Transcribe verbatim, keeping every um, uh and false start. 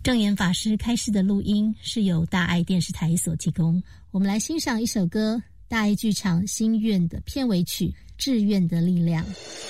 正言法师开示的录音是由大爱电视台所提供。我们来欣赏一首歌，大爱剧场心愿的片尾曲《志愿的力量》。